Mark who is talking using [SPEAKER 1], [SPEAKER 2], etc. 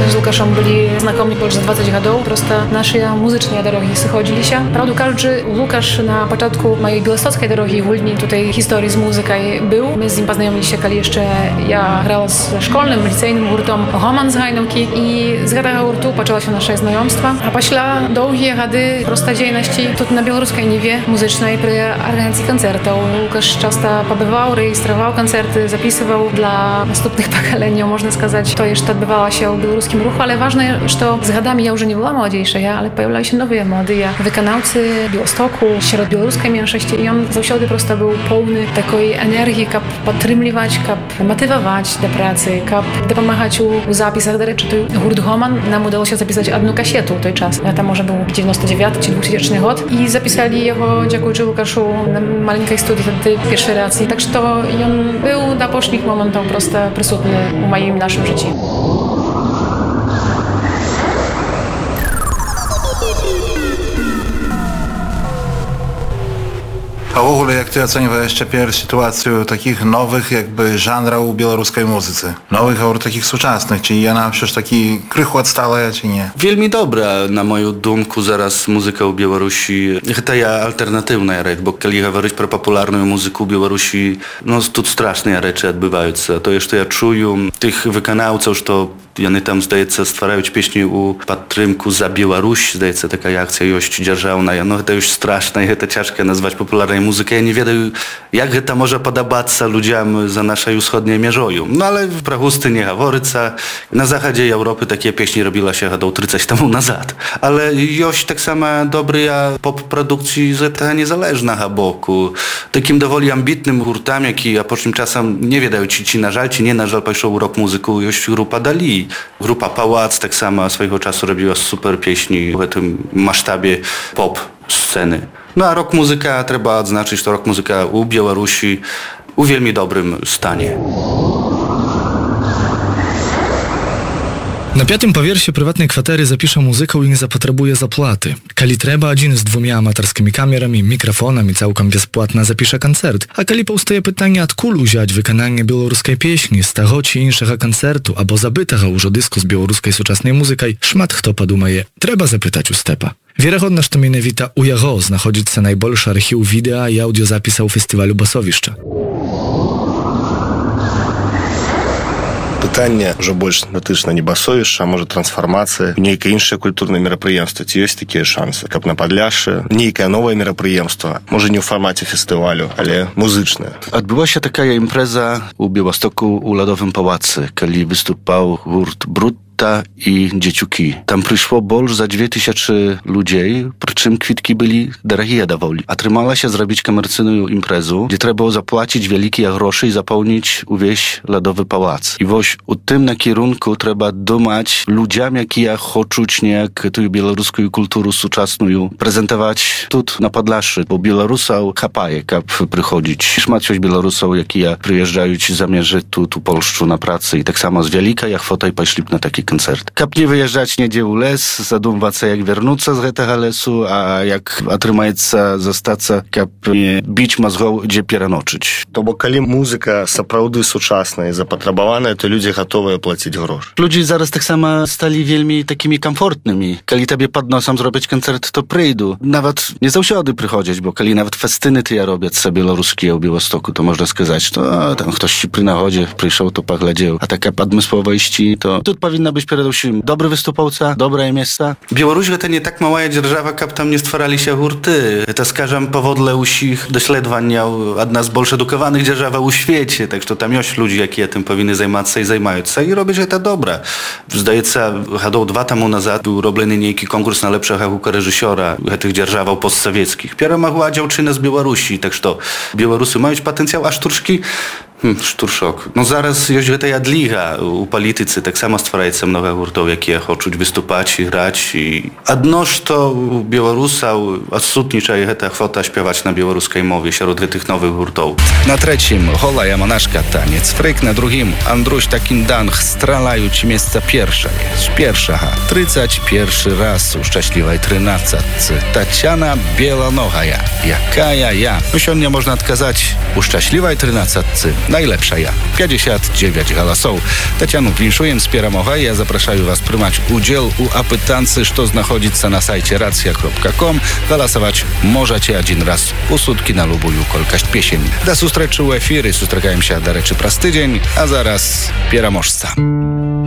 [SPEAKER 1] z Łukaszem byli znakomi już za 20 lat, prosto nasze muzyczne drogi schodzili się. Prawda, każdy Łukasz na początku mojej białostockiej drogi ogólnie tutaj historii z muzyką był. My z nim poznajomili się, kiedy jeszcze ja grała ze szkolnym, licealnym hurtom Roman z Hajnówki i z tego hurtu zaczęła się nasze znajomstwa. A после długich lat prosta działalności tutaj na białoruskiej niwie muzycznej przy organizacji koncertów. Łukasz często pobywał, rejestrował koncerty, zapisywał dla następnych pokoleń, można сказать. To jeszcze odbywało się w białoruskim ruchu, ale ważne, że z latami ja już nie była młodziejsza, ale pojawiały się nowe młode wykonawcy Białostoku, śród białoruskiej mniejszości i on zawsze prosto był pełny takiej energii, kap podtrzymywać, kap motywować do pracy, kap pomagać u zapisach. Do rzeczy, hurt Roman nam udało się zapisać jedną kasietu w tej czas. To może był 99 czy 2000 rok i zapisali jego, dziękując Łukaszu, na maleńkiej studii wtedy pierwszy raz. Tak, że to on był na początku momentów prosto przysutny w moim naszym życiu.
[SPEAKER 2] A w ogóle jak ty oceniasz teraz sytuację takich nowych jakby żanrów w białoruskiej muzyce? Nowych, a takich współczesnych, czy ona przecież taki krychu odstała, czy nie?
[SPEAKER 3] Wielmi dobra, na moją думку, zaraz muzyka w Białorusi. To ja alternatywna rzecz, bo kiedy mówić pro popularną muzykę w Białorusi, no tu straszne rzeczy odbywają się. To jeszcze ja czuję tych wykonawców, że oni tam, zdaje się, stwarają pieśni u podtrzymku za Białoruś, zdaje się, taka akcja już dzierżawna. No to już straszne i to ciężko nazwać popularną muzykę. Ja nie wiem, jak to może podobać się ludziom za naszej wschodniej mierzoju. No ale w Prahusty nie говорится. Na zachodzie Europy takie pieśni robiła się 30 lat nazad. Ale już tak samo dobra pop-produkcji z tego niezależnego boku. Takim dowoli ambitnym hurtam, jaki a poczym czasem nie wiedział, czy na żal, czy nie na żal poszło rok muzyku, już grupa Dali. Grupa Pałac tak samo swojego czasu robiła super pieśni w tym masztabie pop sceny. No a rok muzyka, trzeba odznaczyć, to rok muzyka u Białorusi w wielmi dobrym stanie.
[SPEAKER 4] Na 5. powiersie prywatnej kwatery zapisze muzykę i nie zapotrzebuje zapłaty. Kali trzeba, jeden z 2 amatorskimi kamerami, mikrofonem i całkiem bezpłatna zapisze koncert. A kali powstaje pytanie, odkul wziąć wykonanie białoruskiej pieśni z tego czy innego koncertu, albo zabytego już dysku z białoruskiej współczesnej muzyką, szmat kto podumaje, trzeba zapytać u Stepa. Wiarygodne, że to mianowita u jego znajduje się najbolszy archiw wideo i audiozapisów festiwalu Basowiszcza.
[SPEAKER 5] Pytanie już больше dotyczy nie Басовішча, a może transformacji w niektóre inne kulturne мероприємства. Czy jest takie szanse? Jak na Podlasie, niektóre nowe мероприємства, może nie w formacie festiwalu, ale muzyczne.
[SPEAKER 3] Odbyła się taka impreza u Białostoku u Lodowym Pałacu, kiedy wystupał hurt Brut i dzieciuki. Tam przyszło больше za 2000 ludzi, przy czym kwitki byli drogie dowoli. A trzymała się zrobić komercyjną imprezę, gdzie trzeba było zapłacić wielkie grosze i zapełnić wieś Lodowy Pałac. I właśnie u tym na kierunku trzeba dumać ludziom, jak ja chcą niejak tu białoruską kulturę współczesną prezentować tu na Podlasie, bo Białorusów chapaje, kap przychodzić. Szmatciość Białorusów, jak ja przyjeżdżają zamierzy tu Polszczu na pracę i tak samo z wielika, jak fotaj poszli na taki koncert. Kap nie wyjeżdżać niedzie u les, zadumwać się jak wernąć z tego lesu, a jak otrzymaється zostaться, kap nie bić mózgą, gdzie pieranoczyć.
[SPEAKER 5] To bo kiedy muzyka naprawdę współczesna i zapotrzebowana, to ludzie gotowi płacić grosz.
[SPEAKER 3] Ludzie zaraz tak samo stali wielmi takimi komfortnymi. Kiedy tobie podnoszą zrobić koncert, to przyjdą. Nawet nie zawsze przychodzić, bo kiedy nawet festyny ty ja robię sobie białoruskie u Białostoku, to można сказать, to tam ktoś ci przy nachodzie przyszedł, to poglądał. A taka podmysłowa iści, to tu powinna być przede wszystkim dobry wystupowca, dobre miejsca. Białoruś to nie tak mała dzierżawa, kap tam nie stwarali się hurty. To skażam powodle usich dośledwań jedna z bolsze edukowanych dzierżawa u świecie, tak że tam jest ludzi, jakie tym powinny zajmować się i zajmują się i robić to dobra. Zdaje się, 2 temu nazad był robiony niejaki konkurs na lepszego reżysera tych dzierżawał postsowieckich. Pierwsza była dziewczyna z Białorusi, tak że Białorusy mają potencjał, a sztuczki szturszok. No zaraz już ta jadliga u politycy tak samo stwarajcie mnoga hurtów, jakie chcą wystupać i grać. I odnoż to u Białorusa odsutnicza ta chwota śpiewać na białoruskiej mowie wśród tych nowych hurtów.
[SPEAKER 6] Na 3. Голая монашка taniec, fryk na 2. Andruś takim danch stralają ci miejsca pierwsze. Z pierwsza 31 raz u szczęśliwej 13. Tatiana Bielonoga ja. Jaka ja. No się nie można odkazać u szczęśliwej 13. Najlepsza 59 галасоў. Тацяну віншуем з перамогай. Я запрашаю вас прымаць удзел у апытанцы, што знаходзіцца на сайце racja.com. Галасаваць можаце адзін раз у суткі на любую колькасць песень. Да сустрэчы ў эфіры. Сустракаемся, дарэчы, праз тыдзень, а зараз пераможца.